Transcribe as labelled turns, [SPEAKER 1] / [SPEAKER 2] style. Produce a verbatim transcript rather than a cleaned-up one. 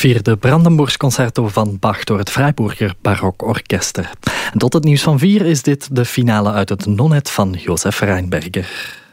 [SPEAKER 1] vierde Brandenburgs Concerto van Bach door het Freiburger Barokorkester. En tot het nieuws van vier is dit de finale uit het Nonnet van Josef Rheinberger.